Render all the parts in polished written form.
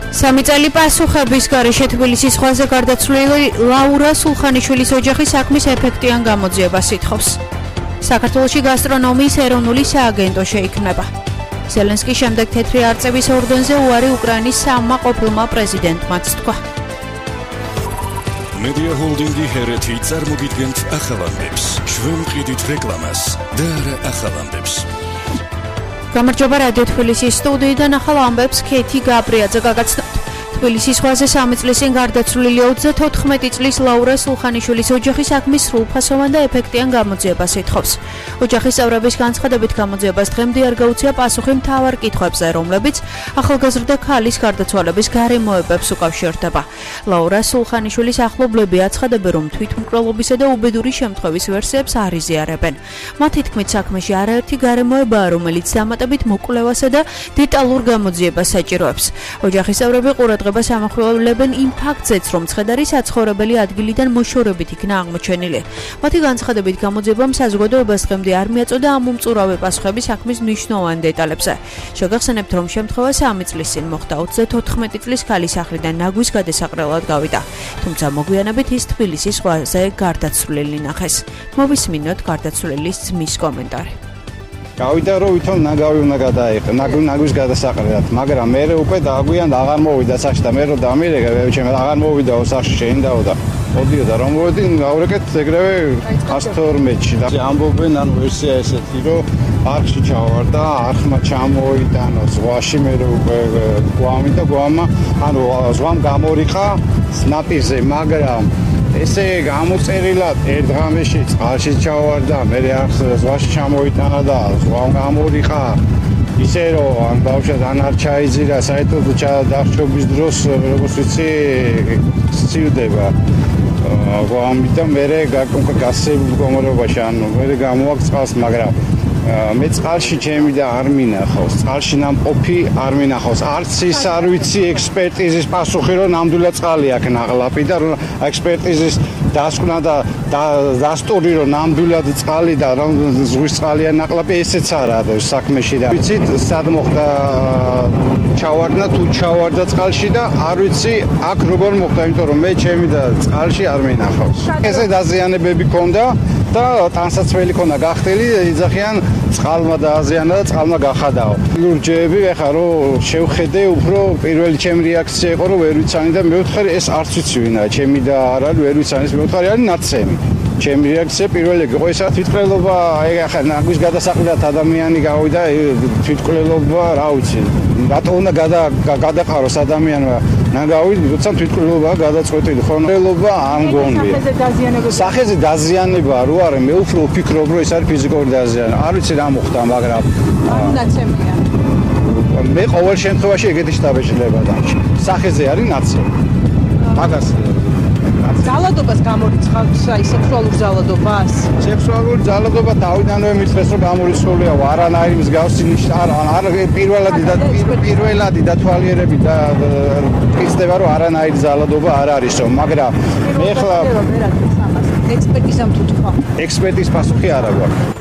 3 წელი პასუხების გარეშე თბილისის ზღვაზე გარდაცვლილი ლაურა სულხანიშვილის ოჯახის საქმის ეფექტიან გამოძიებას ითხოვს. საქართველოში გასტრონომიის ეროვნული სააგენტო შეიქმნება. ზელენსკის შემდეგ თეთრი არწევის ორდენზე უარი უკრაინის სამმა ყოფილმა პრეზიდენტმაც თქვა. Media Holding-ი ჰერეთი წარმოგიდგენთ ახალამდებს. ჩვენ მყიდით რეკლამას და არა ახალამდებს. გამარჯობა რადიო თბილისის სტუდიიდან ახალ ამბებს ქეთი გაბრიაძე გაგაცნობთ. თბილისის ზღვაზე 3 წლის წინ გარდაცვლილი 34 წლის ლაურა სულხანიშვილის ოჯახის საქმის სრულფასოვან და ეფექტიან გამოძიებას ითხოვს. ოჯახის წევრების განცხადებით გამოძიებას დღემდე არ გაუწია პასუხი მთავარ კითხვებზე, რომლებიც ახალგაზრდა ქალის გარდაცვალების გარემოებებს უკავშირდება. ლაურა სულხანიშვილის ახლობლები აცხადებენ, რომ თვითმკვლელობისა და უბედური შემთხვევის ვერსიებს არ იზიარებენ. მათი თქმით, საქმეში არაერთი გარემოებაა, რომელიც დამატებით მოკვლევასა და დეტალურ გამოძიებას საჭიროებს. ოჯახის წევრები ყურადღებას ამახვილებენ იმ ფაქტზეც, რომ ცხედარი საცხოვრებელი ადგილიდან მოშორებით იქნა აღმოჩენილი. მათი განცხადებით გამოძიებამ საზოგადოებას დღემდე არ მიაწოდა ამ უმწურავი პასუხების საქმის მნიშვნელოვან დეტალებზე. შეგახსენებთ, რომ შემთხვევა 3 წლის წინ მოხდა 34 წლის ქალის სახლიდან ნაგვის გადასაყრელად გავიდა. თუმცა მოგვიანებით ის თბილისის ზღვაზე გარდაცვლილი ნახეს. მოვისმინოთ გარდაცვლილის ძმის კომენტარი. გავიდა რომ ვითომ ნაგავი უნდა გადაიყო ნაგვის გადასაყრელად, მაგრამ მე უკვე დააგვიან აღარ მოვიდა სახში და მე რომ დამირეკე ჩემ აღარ მოვიდა სახში შეინდაო და მოდიოდა რომ მოვედი გავრეკეთ ეგრევე 112-ში და ამბობენ ან ვერსია ესეთი რომ არხში ჩავარდა, არხმა ჩამოიტანო ზღვაში, მე უკვე გვამი და გვამა ანუ ზღვამ გამორიყა სნაპირზე, მაგრამ ესე გამოწერილად ერთ ღამეში წყალში ჩავარდა, მე ზღვაში ჩამოიტანა და ზღვამ გამორიყა. ისე რომ ამ ბავშვად ან არ ჩაიძირა, საერთოდ დახშობის დროს როგორც ვიცი სცილდება. ამიტომ მე გასცემ მდგომარეობაში, ანუ მე გამოვაქ წყალს, მაგრამ მე წყალში ჩემი და არ მინახავს, წყალში ნამყოფი არ მინახავს. არც ის არ ვიცი ექსპერტიზის პასუხი, რომ ნამდვილად წყალი აქ ნაღლაპი და რომ ექსპერტიზის დასკვნა და დასტური, რომ ნამდვილად წყალი და რომ ზღვის წყალია ნაღლაპი, ესეც არა საქმეში და ვიცით სად მოხდა ჩავარდა თუ ჩავარდა წყალში და არ ვიცი აქ როგორ მოხდა, იმიტომ რომ მე ჩემი და წყალში არ მინახავს. ესე დაზიანებები ქონდა და ტანსაცმელი ქონდა გახდელი, იძახიან წყალმა დააზიანა და წყალმა გახადაო. ლურჯეები ეხა რომ შევხედე, უფრო პირველი ჩემი რეაქცია იყო რომ ვერ ვიცანი და მეუთხარი ეს არც ვიცი ვინაა, ჩემი და არ არის ვერ ვიცანი, ეს მეუთხარი არის ნაცემი. ჩემი რეაქცია პირველი იყო ესა თვითმკვლელობა, ეხა ნაგვის გადასაყრელად ადამიანი გავიდა, თვითმკვლელობა, რა ვიცი. რატო უნდა გადაყაროს ადამიანმა ნაგავი, როცა თვითმკვლელობა გადაწყვეტილი ხო? მკვლელობა არ მგონია. სახეზე დაზიანება რო არის, მე უფრო ვფიქრობ რომ ეს არის ფიზიკური დაზიანება. არ ვიცი რა მოხდა, მაგრამ ნაცემია. მე ყოველ შემთხვევაში ეგეთი შტაბეჭდილება დამჭი. სახეზე არის ნაცემი. მაგას ძალადობას გამორიცხავთ, აი სექსუალურ ძალადობას? სექსუალური ძალადობა თავიდანვე მიწეს რომ გამორიცხულია, არანაირი მსგავსი არ პირველადი დათვალიერები და ისწრება რომ არანაირი ძალადობა არ არისო, მაგრამ მე ხლა ექსპერტიზამ თუ თქვა. ექსპერტის პასუხი არ აქვს.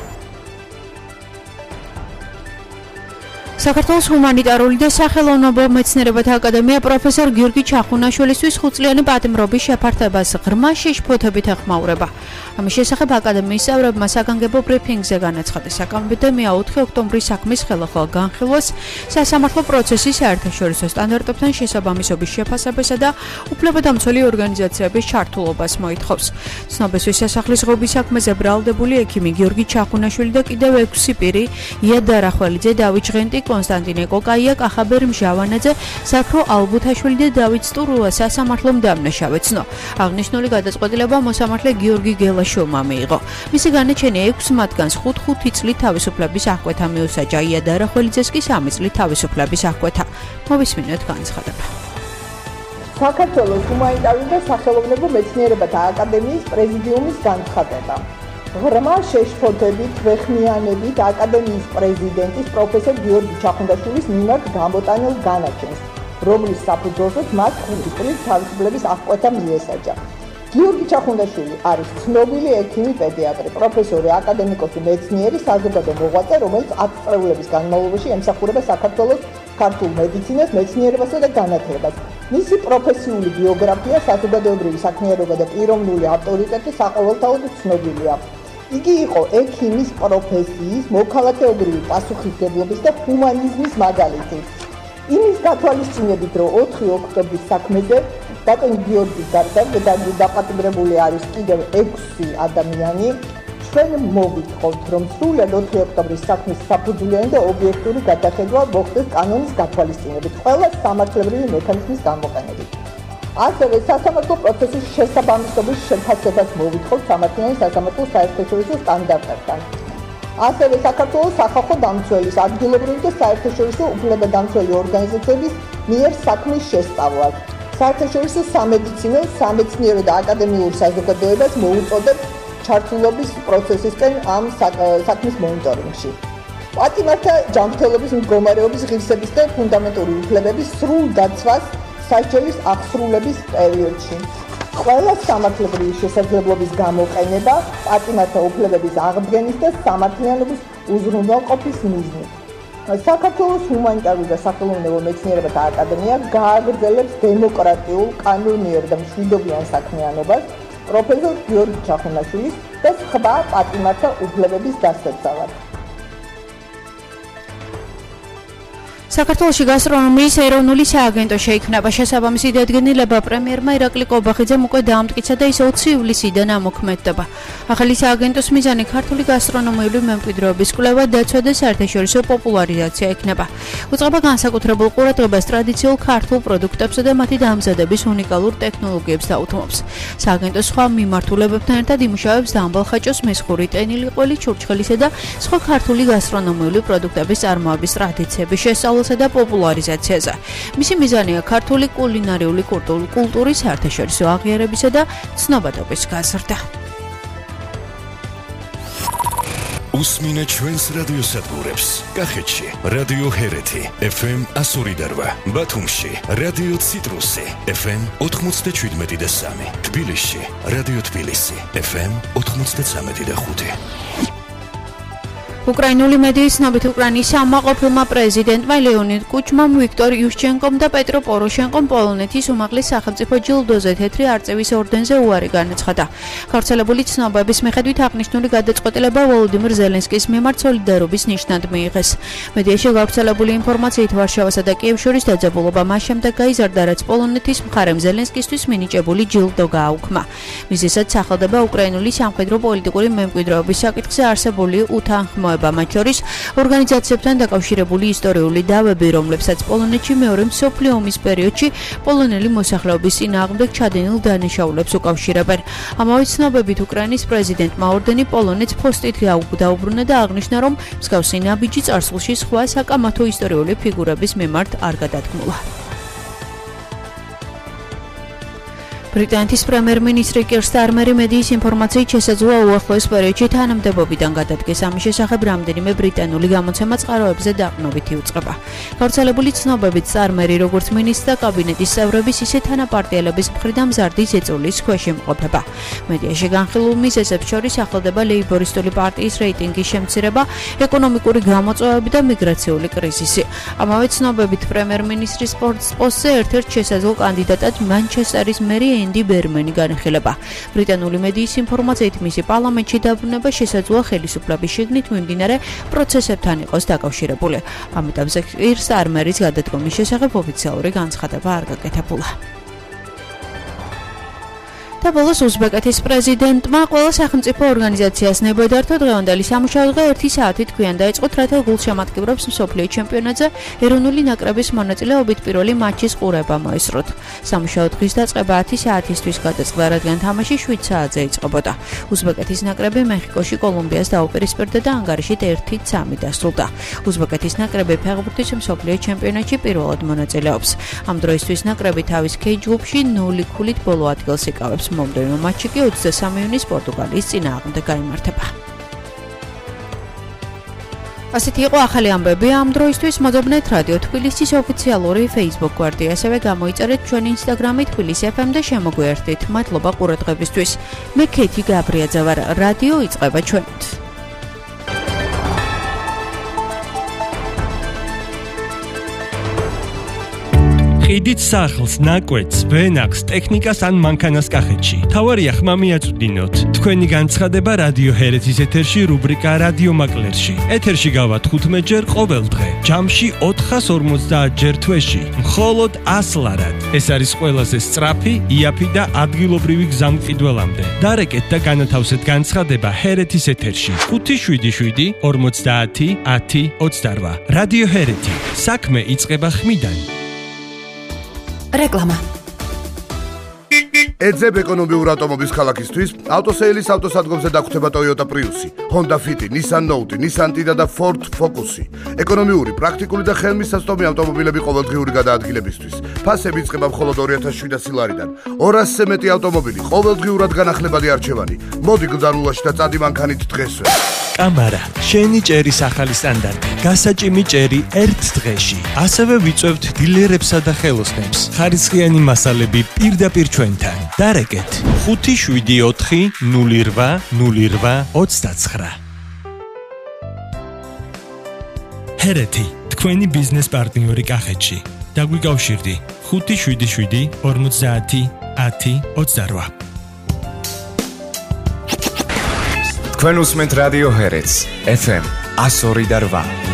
საქართველოს ჰუმანიტარული და სახელოვნებო მეცნიერებათა აკადემია პროფესორ გიორგი ჩახუნაშვილისთვის 5-წლიანი პატიმრობის შეფართებას ღრმა შეშფოთებით ეხმაურება. ამის შესახებ აკადემიის წევრებმა საგანგებო ბრიფინგზე განაცხადეს. აკადემია 4 ოქტომბრის საქმის ხელახლა განხილვას სასამართლო პროცესის საერთაშორისო სტანდარტებთან შესაბამისობის შეფასებასა და უფლებადამცველი ორგანიზაციების ჩართულობას მოითხოვს. ცნობისთვის სასახლის ღობის საქმეზე ბრალდებული ექიმი გიორგი ჩახუნაშვილი და კიდევ 6 პირი იადა რახველიძე, დავით ჟღენტი, კონსტანტინე კოკაია, კახაბერ მჟავანაძე, საქმრო ალბუთაშვილი და დავით სტურულა სასამართლომ დამნაშავეცნო. აღნიშნული გადაწყვეტილება მოსამართლე გიორგი გელაშოვმა მიიღო. მისი განაჩენი 6 მათგანს 5 წლით თავისუფლების აღკვეთა მიუსაჯა, იადა რახველიძეს კი 3 წლით თავისუფლების აღკვეთა. მოვისმინოთ განცხადება. საქართველოს ჰუმანიტარული და სახელოვნებო მეცნიერებათა აკადემიის პრეზიდიუმის განცხადება. ღრმა შეშფოთებით, ვეხმიანებით აკადემიის პრეზიდენტის პროფესორ გიორგი ჩახუნდაშვილის მიმართ გამოტანილ განაჩენს, რომლის საფუძველზეც მას 5 წლის თავისუფლების აღკვეთა მიესაჯა. გიორგი ჩახუნდაშვილი არის ცნობილი ექიმი პედიატრი, პროფესორი, აკადემიკოსი, მეცნიერი, საზოგადო მოღვაწე, რომელიც 10 წლების განმავლობაში ემსახურება საქართველოს ქართულ მედიცინას, მეცნიერებასა და განათლებას. მისი პროფესიული ბიოგრაფია, საზოგადოებრივი საქმიანობა და პიროვნული ავტორიტეტი საყოველთაოდ ცნობილია. იგი იყო ექიმის პროფესიის, მოქალაქეობრივი პასუხისმგებლობის და ჰუმანიზმის მაგალითი. იმის გათვალისწინებით, რომ 4 ოქტომბრის საქმეზე ბატონ გიორგის გარდა დაპატიმრებული არის კიდევ 6 ადამიანი, ჩვენ მოგვითხოვთ, რომ სრულად 4 ოქტომბრის საქმის საფუძვლიანი და ობიექტური გადახედვა მოხდეს კანონის გათვალისწინებით, ყველა სამართლებრივი მექანიზმის გამოყენებით. ასევე სასამართლო პროცესის შესაბამისობის შეფასებას მოგვითხოვთ სამართლიანი სასამართლო საერთაშორისო სტანდარტებთან. ასევე საქართველოს სახალხო დამცველის, ადგილობრივი და საერთაშორისო უფლებადამცველი ორგანიზაციების მიერ საქმის შესწავლას. საერთაშორისო სამედიცინო, სამეცნიერო და აკადემიურ საზოგადოებას მოუწოდებთ ჩართულობის პროცესისკენ ამ საქმის მონიტორინგში. პატიმართა ჯანმრთელობის მდგომარეობის ღირსების და ფუნდამენტური უფლებების სრულ დაცვას სასჯელის აღსრულების პერიოდში. ყველა სამართლებრივი შესაძლებლობის გამოყენება პატიმართა უფლებების აღდგენის და სამართლიანობის უზრუნველყოფის მიზნით. საქართველოს ჰუმანიტარული და სახელოვნებო მეცნიერებათა აკადემია გააგრძელებს დემოკრატიულ, კანონიერ და მშვიდობიან საქმიანობას პროფესორ გიორგი ჩახუნაშვილის და სხვა პატიმართა უფლებების დასაცავად. საქართველოში გასტრონომიის ეროვნული სააგენტო შეიქმნება. შესაბამისი დადგენილება პრემიერმა ირაკლი კობახიძემ უკვე დაამტკიცა და ის 20 ივლისიდან ამოქმედდება. ახალი სააგენტოს მიზანი ქართული გასტრონომიული მემკვიდრეობის კვლევა, დაცვა და საერთაშორისო პოპულარიზაცია იქნება. უწყება განსაკუთრებულ ყურადღებას ტრადიციულ ქართულ პროდუქტებსა და მათი დამზადების უნიკალურ ტექნოლოგიებს დაუთმობს. სააგენტო სხვა მიმართულებებთან ერთად იმუშავებს დამბალხაჭოს, მესხური, ტენილი-ყველი, ჩურჩხელისა და სხვა ქართული გასტრონომიული პროდუქტების წარმოების ტრადიციების შესწავლასა და პოპულარიზაციაზე. მისი მიზანია ქართული კულინარიული კულტურის საერთაშორისო აღიარებისა და ცნობადობის გაზრდა. უსმინე ჩვენს რადიოსადგურებს. კახეთში რადიო ჰერეთი FM 102.8, ბათუმში რადიო ციტრუსი FM 97.3, თბილისში რადიო თბილისი FM 93.5. უკრაინული მედიის ცნობით უკრაინის სამაყოფილმა პრეზიდენტმა ლეონიდ კუჩმამ, ვიქტორ იუშჩენკომ და პეტრო პოროშენკომ პოლონეთის უმაღლეს სახელმწიფო ჯილდოზე თეთრი არწივის ორდენზე უარი განაცხადა. გავრცელებული ცნობების მიხედვით აღნიშნული გადაწყვეტილება ვოლოდიმირ ზელენსკის მიმართ სოლიდარობის ნიშნად მიიღეს. მედიაში გავრცელებული ინფორმაციით ვარშავასა და კიევს შორის დაძაბულობა მას შემდეგ გაიზარდა, რაც პოლონეთის მხარემ ზელენსკისთვის მინიჭებული ჯილდო გააუქმა. მიზეზად სახელდება უკრაინული სამხედრო პოლიტიკური მემკვიდრეობის საკითხზე არსებული უთანხმოება, მათ შორის ორგანიზაციებთან დაკავშირებული ისტორიული დავები, რომლებსაც პოლონეთში მეორე მსოფლიო ომის პერიოდში პოლონელი მოსახლეობის წინააღმდეგ ჩადენილ დანაშაულებს უკავშირებენ. ამავე ცნობებით უკრაინის პრეზიდენტმა ორდენი პოლონეთს ფოსტით დაუბრუნა და აღნიშნა, რომ მსგავსი ნაბიჯი წარსულში სხვა საკამათო ისტორიული ფიგურების მიმართ არ გადადგმულა. ბრიტანეთის პრემიერ-მინისტრი კერ სტარმერი მედიის ინფორმაციით შესაძლოა უახლოეს პერიოდში თანამდებობიდან გადადგეს. ამის შესახებ რამდენიმე ბრიტანული გამოცემა წყაროებზე დაყრდნობით იუწყება. გავრცელებული ცნობებით სტარმერი როგორც მინისტრ და კაბინეტის წევრების, ისე თანაპარტიელების მხრიდან მზარდი ზეწოლის ქვეშ იმყოფება. მედიაში განხილულ მიზეზებს შორის ახლდება ლეიბორისტული პარტიის რეიტინგის შემცირება, ეკონომიკური გამოწვევები და მიგრაციული კრიზისი. ამავე ცნობებით პრემიერ-მინისტრის პოსტზე ერთ-ერთ შესაძლო კანდიდატად მანჩესტერის მერი ენდი ბერმენი განიხილება. ბრიტანული მედიის ინფორმაციით მისი პარლამენტში დაბრუნება შესაძლოა ხელისუფლების შიგნით მიმდინარე პროცესებთან იყოს დაკავშირებული. ამ ეტაპზე კერ სტარმერის გადადგომის შესახებ ოფიციალური განცხადება არ გაკეთებულა. და ბოლოს უზბეკეთის პრეზიდენტმა ყველა სახელმწიფო ორგანიზაციას ნებოდართო დღევანდელი სამუშაო დღე 1 საათით ქვიან დაიწყოთ, რათა გულშემატკივრებს მსოფლიო ჩემპიონატზე ეროვნული ნაკრების მონაწილეობით პირველი მატჩის ყურება მოესწროთ. სამუშაო დღის დაწყება 10 საათისთვის გადაწყდა, რადგან თამაში 7 საათზე იწყებოდა. უზბეკეთის ნაკრები მეხიკოში კოლუმბიას დაუპირისპირდა და ანგარიში 1-3 დასრულდა. უზბეკეთის ნაკრები ფეხბურთის მსოფლიო ჩემპიონატში პირველად მონაწილეობს. ამ დროისთვის ნაკრები თავის K ჯგუფში 0 ქულით ბოლო ადგილს იკავებს. მომდევნო მატჩი კი 23 ივნისს პორტუგალიის წინააღმდეგ გაიმართება. ასეთი იყო ახალი ამბები ამ დროისთვის. მოძებნეთ რადიო თბილისის ოფიციალური Facebook გვერდი, ასევე გამოიწერეთ ჩვენი Instagram-ი თბილისი FM და შემოგვიერთდით. მადლობა ყურადღებისთვის. მე ქეთი გაბრიაძე ვარ. რადიო იწყება ჩვენით. ყიდით სახლს, ნაკვეთს, ვენახს, ტექნიკას ან მანქანას კახეთში. თავარია ხმა მიაწვდინოთ. თქვენი განცხადება რადიო ჰერეთის ეთერში რუბრიკა რადიო მაკლერში. ეთერში გავა 15 ჯერ ყოველ დღე. ჯამში 450 ჯერ თვეში. მხოლოდ 100 ლარად. ეს არის ყველაზე სწრაფი, იაფი და ადგილობრივი გზამყიდველამდე. დარეკეთ და განათავსეთ განცხადება ჰერეთის ეთერში. 577 50 10 28. რადიო ჰერეთი. საქმე იწყება ხმიდან. რეკლამა. ეძებ ეკონომიურ ავტომობილს ქალაქისთვის, ავტოსეილის ავტოსადგომზე დაგხვდება Toyota Prius, Honda Fit, Nissan Note, Nissan Tiida და Ford Focus. ეკონომიური, პრაქტიკული და ხელმისაწვდომი ავტომობილები ყოველდღიური გადაადგილებისთვის. ფასები იწყება მხოლოდ 2700 ლარიდან. 200-ზე მეტი ავტომობილი, ყოველდღიურად განახლებადი არჩევანი. მოდი გზარულაში და წადი მანქანით დღესვე. კამარა, შენი ჭერის ახალი სტანდარტი. გასაჭიმი ჭერი ერთ დღეში. ასევე ვიწევთ დილერებსა და ხელოსნებს. ხარისხიანი მასალები პირდაპირ ჩვენთან. დარეკეთ 574 08 08 29. ჰერეთი, თქვენი ბიზნეს პარტნიორი კახეთში. დაგვიკავშირდი 577 50 10 28. თქვენ უსმენთ რადიო ჰერეთს FM 102.8.